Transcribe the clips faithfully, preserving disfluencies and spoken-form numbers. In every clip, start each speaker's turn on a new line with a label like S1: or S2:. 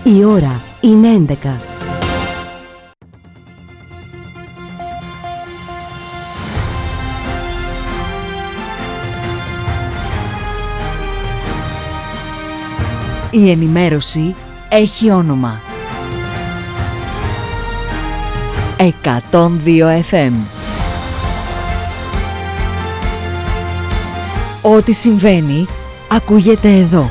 S1: Η ώρα είναι έντεκα. Η ενημέρωση έχει όνομα. εκατόν δύο εφ εμ. Ό,τι συμβαίνει, ακούγεται εδώ.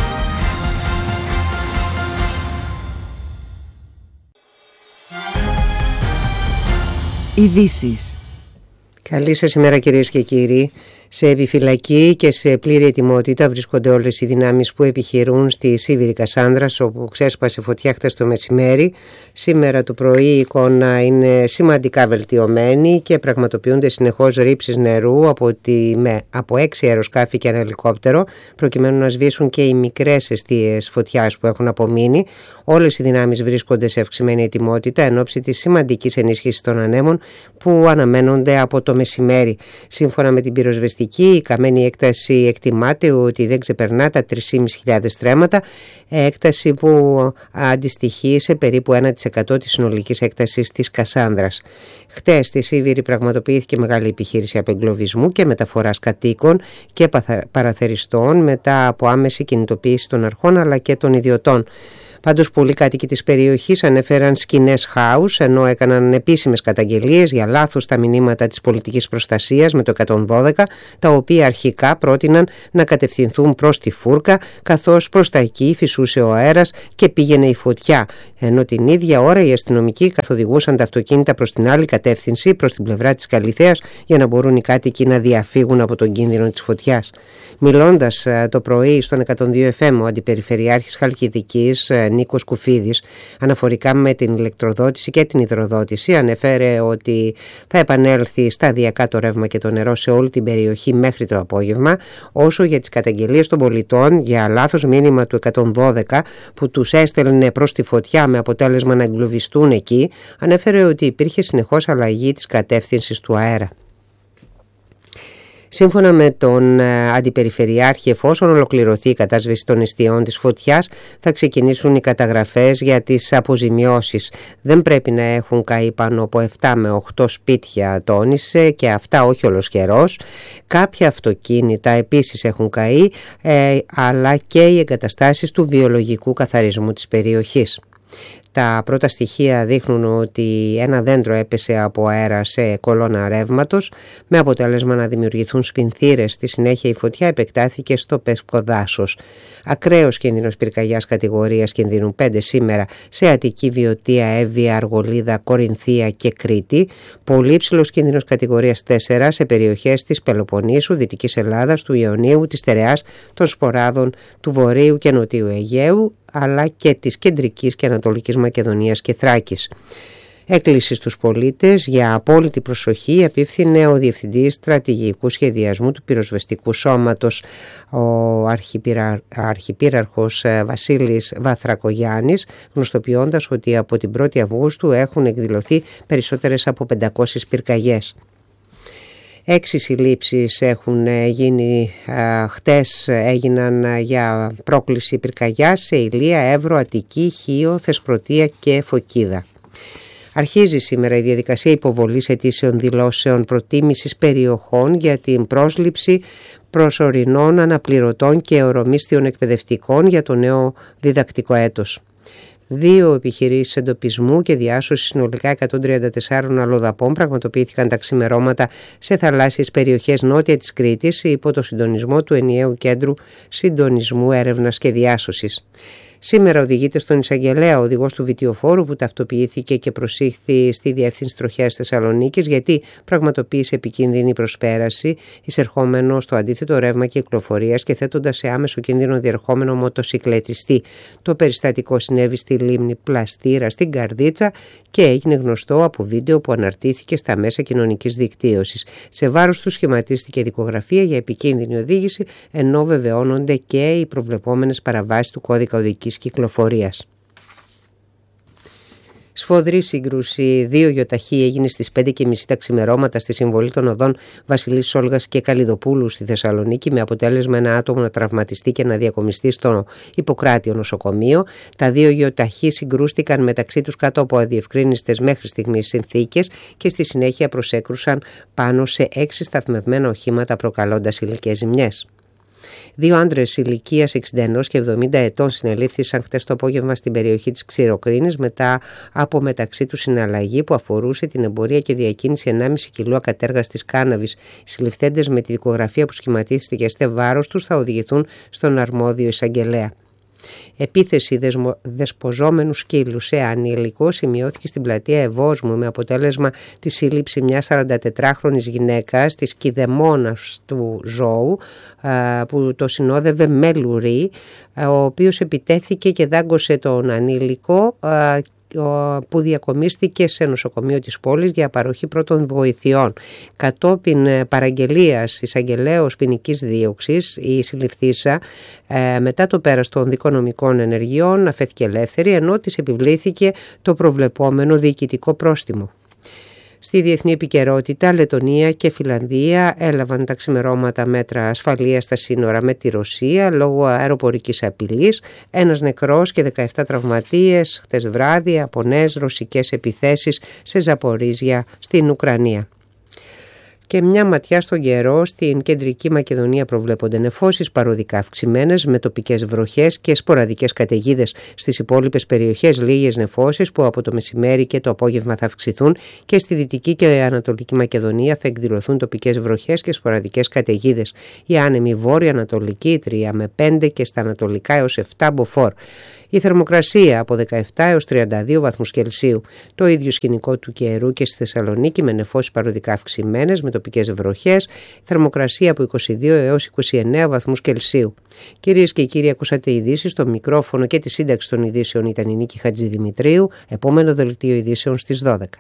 S1: Ειδήσεις.
S2: Καλή σας ημέρα κυρίες και κύριοι. Σε επιφυλακή και σε πλήρη ετοιμότητα βρίσκονται όλες οι δυνάμεις που επιχειρούν στη Σίβηρη Κασάνδρας, όπου ξέσπασε φωτιά χτες το μεσημέρι. Σήμερα το πρωί η εικόνα είναι σημαντικά βελτιωμένη και πραγματοποιούνται συνεχώς ρήψεις νερού από, τη, με, από έξι αεροσκάφη και ένα ελικόπτερο, προκειμένου να σβήσουν και οι μικρές εστίες φωτιάς που έχουν απομείνει. Όλες οι δυνάμεις βρίσκονται σε αυξημένη ετοιμότητα εν ώψη της σημαντικής ενίσχυσης των ανέμων που αναμένονται από το μεσημέρι. Σύμφωνα με την πυροσβεστική, η καμένη έκταση εκτιμάται ότι δεν ξεπερνά τα τρεις χιλιάδες πεντακόσια στρέμματα, έκταση που αντιστοιχεί σε περίπου ένα τοις εκατό της συνολικής έκτασης της Κασάνδρας. Χτες στη Σίβηρη πραγματοποιήθηκε μεγάλη επιχείρηση απεγκλωβισμού και μεταφοράς κατοίκων και παραθεριστών μετά από άμεση κινητοποίηση των αρχών αλλά και των ιδιωτών. Πάντως πολλοί κάτοικοι της περιοχής ανέφεραν σκηνές χάους, ενώ έκαναν επίσημες καταγγελίες για λάθος στα μηνύματα της πολιτικής προστασίας με το εκατόν δώδεκα, τα οποία αρχικά πρότειναν να κατευθυνθούν προς τη φούρκα, καθώς προς τα εκεί φυσούσε ο αέρας και πήγαινε η φωτιά, ενώ την ίδια ώρα οι αστυνομικοί καθοδηγούσαν τα αυτοκίνητα προς την άλλη κατεύθυνση, προς την πλευρά της Καλιθέας, για να μπορούν οι κάτοικοι να διαφύγουν από τον κίνδυνο της φωτιάς. Μιλώντας το πρωί στον εκατόν δύο εφ εμ, ο Αντιπεριφερειάρχης Χαλκιδικής Νίκος Κουφίδης, αναφορικά με την ηλεκτροδότηση και την υδροδότηση, ανέφερε ότι θα επανέλθει σταδιακά το ρεύμα και το νερό σε όλη την περιοχή μέχρι το απόγευμα. Όσο για τις καταγγελίες των πολιτών για λάθος μήνυμα του εκατόν δώδεκα που τους έστελνε προς τη φωτιά με αποτέλεσμα να εγκλωβιστούν εκεί, ανέφερε ότι υπήρχε συνεχώς αλλαγή της κατεύθυνσης του αέρα. Σύμφωνα με τον Αντιπεριφερειάρχη, εφόσον ολοκληρωθεί η κατάσβεση των εστιών της φωτιάς, θα ξεκινήσουν οι καταγραφές για τις αποζημιώσεις. Δεν πρέπει να έχουν καεί πάνω από επτά με οκτώ σπίτια, τόνισε, και αυτά όχι ολοσχερός. Κάποια αυτοκίνητα επίσης έχουν καεί, ε, αλλά και οι εγκαταστάσεις του βιολογικού καθαρισμού της περιοχής. Τα πρώτα στοιχεία δείχνουν ότι ένα δέντρο έπεσε από αέρα σε κολόνα ρεύματος, με αποτέλεσμα να δημιουργηθούν σπινθήρες. Στη συνέχεια η φωτιά επεκτάθηκε στο πεύκο δάσος. Ακραίος κίνδυνος πυρκαγιάς κατηγορίας κινδύνου πέντε σήμερα σε Αττική, Βιωτία, Εύβοια, Αργολίδα, Κορινθία και Κρήτη. Πολύ ψηλός κίνδυνος κατηγορίας τέσσερα σε περιοχές της Πελοποννήσου, Δυτικής Ελλάδας, του Ιωνίου, της Στερεάς, των Σποράδων, του Βορείου και Νοτιού Αιγαίου, αλλά και της Κεντρικής και Ανατολικής Μακεδονίας και Θράκης. Έκκληση στους πολίτες για απόλυτη προσοχή απίφθινε ο Διευθυντής Στρατηγικού Σχεδιασμού του Πυροσβεστικού Σώματος, ο Αρχιπύρα... Αρχιπύραρχος Βασίλης Βαθρακογιάννης, γνωστοποιώντας ότι από την πρώτη Αυγούστου έχουν εκδηλωθεί περισσότερες από πεντακόσιες πυρκαγιές. Έξι συλλήψεις έχουν γίνει, α, χτες έγιναν για πρόκληση πυρκαγιάς σε Ηλία, Εύρο, Αττική, Χίο, Θεσπρωτεία και Φωκίδα. Αρχίζει σήμερα η διαδικασία υποβολής αιτήσεων δηλώσεων προτίμησης περιοχών για την πρόσληψη προσωρινών αναπληρωτών και ορομίσθιων εκπαιδευτικών για το νέο διδακτικό έτος. Δύο επιχειρήσεις εντοπισμού και διάσωσης συνολικά εκατόν τριάντα τέσσερις αλλοδαπών πραγματοποιήθηκαν τα ξημερώματα σε θαλάσσιες περιοχές νότια της Κρήτης υπό το συντονισμό του Ενιαίου Κέντρου Συντονισμού Έρευνας και Διάσωσης. Σήμερα οδηγείται στον εισαγγελέα ο οδηγός του βιτιοφόρου που ταυτοποιήθηκε και προσήχθη στη Διεύθυνση Τροχέας Θεσσαλονίκης γιατί πραγματοποίησε επικίνδυνη προσπέραση εισερχόμενο στο αντίθετο ρεύμα κυκλοφορίας και θέτοντας σε άμεσο κίνδυνο διερχόμενο μοτοσικλετιστή. Το περιστατικό συνέβη στη λίμνη Πλαστήρα στην Καρδίτσα και έγινε γνωστό από βίντεο που αναρτήθηκε στα μέσα κοινωνικής δικτύωσης. Σε βάρος του σχηματίστηκε δικογραφία για επικίνδυνη οδήγηση, ενώ βεβαιώνονται και οι προβλεπόμενες παραβάσεις του κώδικα οδικής κυκλοφορίας. Σφοδρή σύγκρουση δύο γιοταχή έγινε στις πέντε και μισή τα ξημερώματα στη συμβολή των οδών Βασιλής Όλγας και Καλλιδοπούλου στη Θεσσαλονίκη, με αποτέλεσμα ένα άτομο να τραυματιστεί και να διακομιστεί στο Ιπποκράτιο νοσοκομείο. Τα δύο γιοταχή συγκρούστηκαν μεταξύ τους κάτω από αδιευκρίνιστες μέχρι στιγμής συνθήκες και στη συνέχεια προσέκρουσαν πάνω σε έξι σταθμευμένα οχήματα, προκαλώντας υλικές ζημιές. Δύο άντρες ηλικίας εξήντα ένα και εβδομήντα ετών συνελήφθησαν χτες το απόγευμα στην περιοχή της Ξηροκρίνης μετά από μεταξύ τους συναλλαγή που αφορούσε την εμπορία και διακίνηση ενάμιση κιλού ακατέργαστης κάναβης. Οι συλληφθέντες με τη δικογραφία που σχηματίστηκε σε βάρος τους θα οδηγηθούν στον αρμόδιο εισαγγελέα. Επίθεση δεσμο... δεσποζόμενου σκύλου σε ανηλικό σημειώθηκε στην πλατεία Ευόσμου, με αποτέλεσμα τη σύλληψη μιας σαραντατετράχρονης γυναίκας της Κηδεμόνας του ζώου που το συνόδευε με λουρί, ο οποίος επιτέθηκε και δάγκωσε τον ανήλικο που διακομίστηκε σε νοσοκομείο της πόλης για παροχή πρώτων βοηθειών. Κατόπιν παραγγελίας εισαγγελέως ποινικής δίωξης, η συλληφθήσα μετά το πέρας των δικονομικών ενεργειών αφέθηκε ελεύθερη, ενώ της επιβλήθηκε το προβλεπόμενο διοικητικό πρόστιμο. Στη διεθνή επικαιρότητα, Λετονία και Φιλανδία έλαβαν τα ξημερώματα μέτρα ασφαλείας στα σύνορα με τη Ρωσία λόγω αεροπορικής απειλής. Ένας νεκρός και δεκαεπτά τραυματίες χτες βράδυ από νέες ρωσικές επιθέσεις σε Ζαπορίζια στην Ουκρανία. Και μια ματιά στον καιρό. Στην Κεντρική Μακεδονία προβλέπονται νεφώσεις παροδικά αυξημένες με τοπικές βροχές και σποραδικές καταιγίδες. Στις υπόλοιπες περιοχές λίγες νεφώσεις που από το μεσημέρι και το απόγευμα θα αυξηθούν, και στη Δυτική και Ανατολική Μακεδονία θα εκδηλωθούν τοπικές βροχές και σποραδικές καταιγίδες. Η άνεμη βόρεια-ανατολική τρία με πέντε και στα ανατολικά έως επτά μποφόρ. Η θερμοκρασία από δεκαεπτά έως τριάντα δύο βαθμούς Κελσίου. Το ίδιο σκηνικό του καιρού και στη Θεσσαλονίκη με νεφώσεις παροδικά αυξημένες με τοπικές βροχές. Θερμοκρασία από είκοσι δύο έως είκοσι εννέα βαθμούς Κελσίου. Κυρίες και κύριοι, ακούσατε ειδήσεις. Στο μικρόφωνο και τη σύνταξη των ειδήσεων ήταν η Νίκη Χατζηδημητρίου. Επόμενο δελτίο ειδήσεων στις δώδεκα.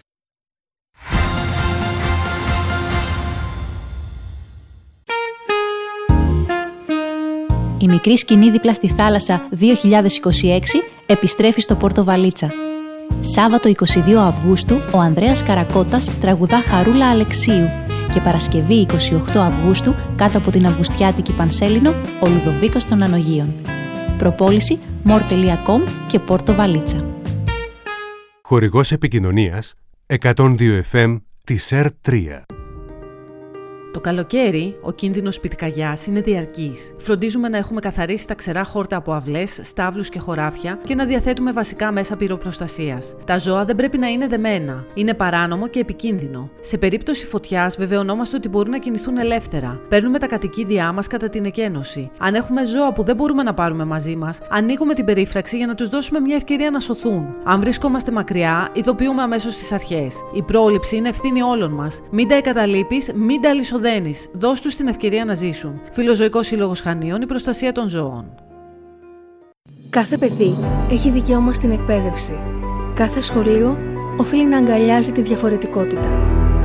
S3: Η μικρή σκηνή δίπλα στη θάλασσα δύο χιλιάδες είκοσι έξι επιστρέφει στο Πόρτο Βαλίτσα. Σάββατο είκοσι δύο Αυγούστου ο Ανδρέας Καρακώτας τραγουδά Χαρούλα Αλεξίου και Παρασκευή είκοσι οκτώ Αυγούστου κάτω από την Αυγουστιάτικη Πανσέλινο ο Λουδοβίκος των Ανογείων. Προπόληση μορ τελεία κομ και Πόρτο Βαλίτσα.
S4: Χορηγός επικοινωνίας εκατόν δύο εφ εμ της ΕΡ τρία.
S5: Το καλοκαίρι, ο κίνδυνος πυρκαγιάς είναι διαρκής. Φροντίζουμε να έχουμε καθαρίσει τα ξερά χόρτα από αυλές, στάβλους και χωράφια και να διαθέτουμε βασικά μέσα πυροπροστασίας. Τα ζώα δεν πρέπει να είναι δεμένα. Είναι παράνομο και επικίνδυνο. Σε περίπτωση φωτιάς, βεβαιωνόμαστε ότι μπορούν να κινηθούν ελεύθερα. Παίρνουμε τα κατοικίδια μας κατά την εκένωση. Αν έχουμε ζώα που δεν μπορούμε να πάρουμε μαζί μας, ανοίγουμε την περίφραξη για να τους δώσουμε μια ευκαιρία να σωθούν. Αν βρισκόμαστε μακριά, ειδοποιούμε αμέσως τις αρχές. Η πρόληψη είναι ευθύνη όλων μας. Μην τα εγκαταλείπεις, μην τα λησοδένεις. Δώσ' τους την ευκαιρία να ζήσουν. Φιλοζωικός Σύλλογος Χανίων, η προστασία των ζώων.
S6: Κάθε παιδί έχει δικαίωμα στην εκπαίδευση. Κάθε σχολείο οφείλει να αγκαλιάζει τη διαφορετικότητα.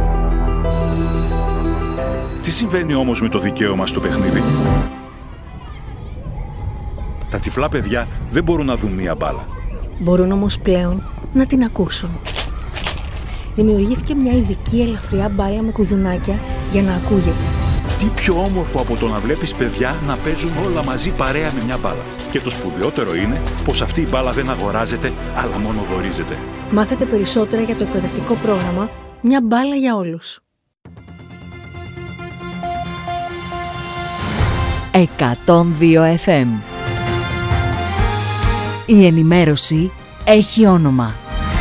S7: Τι συμβαίνει όμως με το δικαίωμα στο παιχνίδι? Τα τυφλά παιδιά δεν μπορούν να δουν μία μπάλα.
S6: Μπορούν όμως πλέον να την ακούσουν. Δημιουργήθηκε μια ειδική ελαφριά μπάλα με κουδουνάκια για να ακούγεται.
S7: Τι πιο όμορφο από το να βλέπεις παιδιά να παίζουν όλα μαζί παρέα με μια μπάλα. Και το σπουδαιότερο είναι πως αυτή η μπάλα δεν αγοράζεται, αλλά μόνο δωρίζεται.
S6: Μάθετε περισσότερα για το εκπαιδευτικό πρόγραμμα «Μια μπάλα για όλους».
S1: εκατόν δύο εφ εμ. Η ενημέρωση έχει όνομα.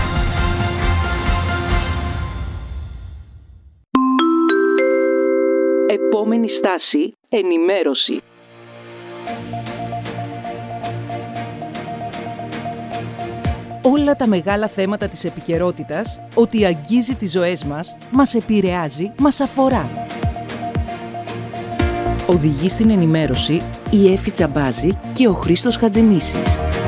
S8: Επόμενη στάση, ενημέρωση.
S9: Όλα τα μεγάλα θέματα της επικαιρότητας, ότι αγγίζει τις ζωές μας, μας επηρεάζει, μας αφορά. Οδηγεί στην ενημέρωση η Έφη Τσαμπάζη και ο Χρήστος Χατζημίσης.